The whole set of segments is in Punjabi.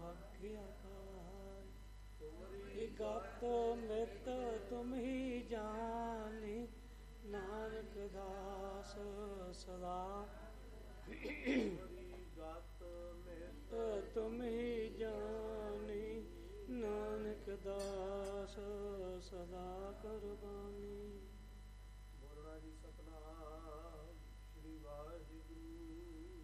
ਆਗਿਆਕਾਰ ਇਗਤ ਮਿਤ ਤੁਮ ਹੀ ਜਾਣੀ, ਨਾਨਕ ਦਾਸ ਸਦਾ ਤੁਮ ਹੀ ਜਾਣੀ, ਨਾਨਕ ਦਾਸ ਸਦਾ ਕੁਰਬਾਨੀ। ਬੋਲਣਾ ਜੀ ਸਤਿਨਾਮ ਸ਼੍ਰੀ ਵਾਹਿਗੁਰੂ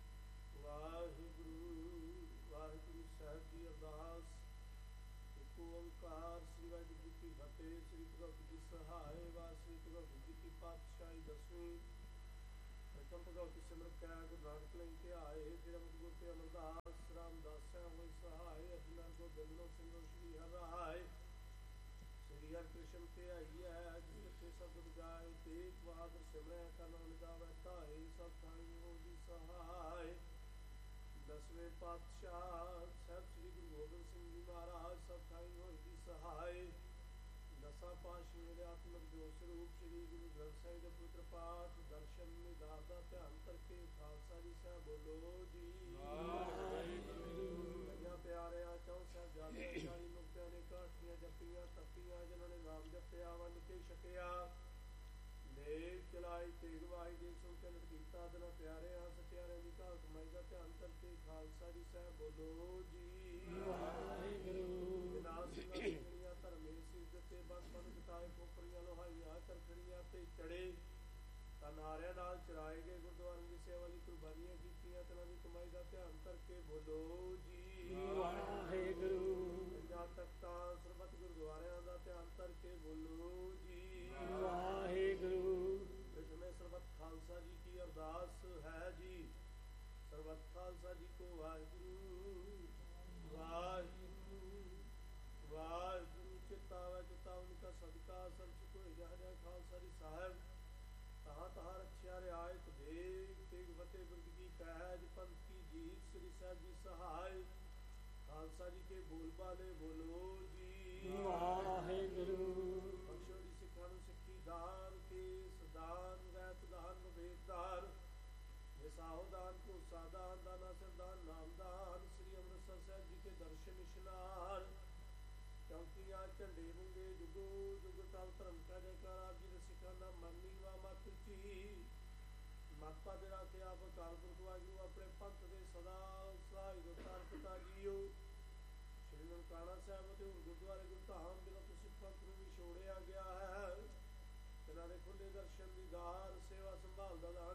ਵਾਹਿਗੁਰੂ ਵਾਹਿਗੁਰੂ ਸਾਹਿਬ ਜੀ। ਅਰਦਾਸ ਇੱਕ ਓੰਕਾਰ ਸ੍ਰੀ ਵਾਹਿਗੁਰੂ ਜੀ ਕੀ ਫਤਿਹ। ਸ੍ਰੀ ਭਗਵਤ ਜੀ ਸਹਾਇ ਵਾਸੀ ਭਗਵਤ ਜੀ ਕੀ ਪਾਤਸ਼ਾਹੀ ਦਸਵੀਂ। ਪ੍ਰਥਮ ਭਗਵਤੀ ਸਿਮਰਤ ਕੈ ਗੁਰੂ ਨਾਨਕ ਲਈ ਧਿਆਏ, ਫਿਰ ਗੁਰੂ ਤੇ ਅਮਰਦਾਸ ਰਾਮਦਾਸਿਆ ਹੋਈ ਸਹਾਇ। ਅਜਨਾ ਗੋਬਿੰਦ ਨੂੰ ਸਿੰਘੋ ਸ਼੍ਰੀ ਹਰਿ ਰਾਏ, ਸ੍ਰੀ ਹਰਿ ਕ੍ਰਿਸ਼ਨ ਧਿਆਈਐ। ਜਿਸ ਜਿਥੇ ਸ਼ਬਦ ਗਾਏ, ਤੇਗ ਬਹਾਦਰ ਸਿਮਰੈ ਕਾ ਨਾਮ ਗਾਵੈ ਧਾਏ। ਸਭ ਥਾਈ ਹੋ ਜੀ ਸਹਾਇ। ਦਸਵੇਂ ਪਾਤਸ਼ਾਹ ਸਾਹਿਬ ਸ੍ਰੀ ਗੁਰੂ ਗੋਬਿੰਦ ਸਿੰਘ ਜੀ ਮਹਾਰਾਜ ਸਭ ਥਾਈ ਹੋਈ ਜੀ ਸਹਾਇ। ਦਸਾਂ ਪਾਤਸ਼ਾਹੀਆਂ ਦੇ ਆਤਮਿਕ ਜੋ ਸਰੂਪ ਸ੍ਰੀ ਗੁਰੂ ਗ੍ਰੰਥ ਸਾਹਿਬ ਦੇ ਪਵਿੱਤਰ ਪਾਠ ਦਰਸ਼ਨ ਨਿਧਾਨ ਦਾ ਧਿਆਨ ਕਰਕੇ ਖਾਲਸਾ ਜੀ ਸਾਹਿਬ ਬੋਲੋ ਜੀ। ਕਈਆਂ ਪਿਆਰਿਆਂ ਚੌਂ ਸਾਹਿਬਜ਼ਾਦਿਆਂ 40 ਮੁਕਤਿਆਂ ਨੇ ਕਾਠੀਆਂ ਜੱਪੀਆਂ ਤੱਪੀਆਂ, ਜਿਨ੍ਹਾਂ ਨੇ ਨਾਮ ਜਪਿਆ ਵੰਡ ਕੇ ਛਕਿਆ, ਨੇਕ ਚਲਾਈ ਤੇਗ ਵਾਹੀ ਦੇ ਸੁਣ ਕੇ ਲਟ ਕੀਤਾ। ਦਿਨਾਂ ਪਿਆਰਿਆਂ ਸਚਿਆਰਿਆਂ ਦੀ ਘਾਲ ਕਮਾਈ ਦਾ ਧਿਆਨ ਕਰਕੇ ਖਾਲਸਾ ਜੀ ਸਾਹਿਬ ਬੋਲੋ ਜੀ। ਬਿਨਾਂ ਸਿੰਘਾਂ ਸਿੰਘਣੀਆਂ ਧਰਮੇ ਸੀ ਦਿੱਤੇ, ਬੰਦ ਬੰਦ ਕਟਾਏ ਖੋਪਰੀਆਂ ਲੋਹਾਈਆਂ ਕਰਕੜੀਆਂ ਤੇ ਚੜੇ, ਤਾਂ ਨਾਰਿਆਂ ਨਾਲ ਚਰਾਏ ਗਏ। ਗੁਰਦੁਆਰਿਆਂ ਦੀ ਸੇਵਾ ਲਈ ਕੁਰਬਾਨੀਆਂ ਕੀਤੀਆਂ, ਤਿਨਾਂ ਦੀ ਕਮਾਈ ਦਾ ਧਿਆਨ ਕਰਕੇ ਬੋਲੋ ਜੀ। ਵਾਹਿਗੁਰੂ ਪੰਜਾਂ ਤਖਤਾਂ ਸਰਬੱਤ ਗੁਰਦੁਆਰਿਆਂ ਦਾ ਧਿਆਨ ਕਰਕੇ ਬੋਲੋ ਜੀ। ਵਾਹਿਗੁਰੂ ਜਿਵੇਂ ਸਰਬੱਤ ਖਾਲਸਾ ਜੀ ਕੀ ਅਰਦਾਸ ਹੈ ਜੀ। ਸਰਬੱਤ ਖਾਲਸਾ ਜੀ ਕੋ ਵਾਹਿਗੁਰੂ ਵਾਹਿਗੁਰੂ ਵਾਹਿਗੁਰੂ। ਚਿਤਾਵੈ ਚਿਤਾਵਨ ਕਾ ਸਦਕਾ ਸਰਚ ਕੋਈ ਜਹ ਜਹ ਖਾਲਸਾ ਜੀ ਸਾਹਿਬ। ਤਹਾਂ ਤਹਾਂ ਰਖਿਆ ਰਿਆਇਤ ਦੇਗ, ਤੇਗ ਫਤਿਹ ਬਿਰਦ ਕੀ ਕਹਿਜ, ਪੰਥ ਕੀ ਜੀਤ ਸ੍ਰੀ ਸਾਹਿਬ ਜੀ ਸਹਾਇ। ਖਾਲਸਾ ਜੀ ਕੇ ਬੋਲ ਬਾਲੇ ਬੋਲੋ ਜੀ। ਵਾਹਿਗੁਰੂ ਬਖਸ਼ੋ ਜੀ ਸਿੱਖਾਂ ਨੂੰ ਸਿੱਖੀ ਦਾਨ, ਕੇਸ ਦਾਨ, ਰਹਿਤ ਦਾਨ, ਨਵੇਦ ਦਾਨ, ਵਿਸਾਹੋ ਦਾਨ, ਭੂਸਾ ਦਾਨ, ਦਾਨਾ ਸਿਰ ਦਾਨ, ਨਾਮ ਦਾਨ। ਸ੍ਰੀ ਅੰਮ੍ਰਿਤਸਰ ਸਾਹਿਬ ਜੀ ਕੇ ਦਰਸ਼ਨ ਇਸ਼ਨਾਨ, ਚੌਂਕੀਆਂ ਝੰਡੇ ਮੁੰਗੇ ਜੁਗੋ ਜੁਗ ਟਲ ਧਰਮ ਕਾ ਜੈਕਾਰ। ਆਪ ਜੀ ਦੇ ਸਿੱਖਾਂ ਦਾ ਮਰਨੀ ਵਾ ਮਤ ਉੱਚੀ, ਮਤ ਪਦ ਰੱਖੇ ਆਪ ਅਕਾਲ ਪੁਰਖ ਵਾਹਿਗੁਰੂ। ਆਪਣੇ ਪੰਥ ਦੇ ਸਦਾ ਸਹਾਈ ਦੋਤਾਰ ਪਿਤਾ ਜੀਓ। ਸ਼੍ਰੀ ਨਨਕਾਣਾ ਸਾਹਿਬ ਅਤੇ ਹੋਰ ਗੁਰਦੁਆਰੇ ਗੁਰਧਾਮ ਜਿਹੜਾ ਤੁਸੀਂ ਪੰਥ ਨੂੰ ਵਿਛੋੜਿਆ ਗਿਆ ਹੈ, ਇਹਨਾਂ ਦੇ ਖੁੱਲੇ ਦਰਸ਼ਨ ਦੀਦਾਰ ਸੇਵਾ ਸੰਭਾਲ ਦਾ ਦਾਨ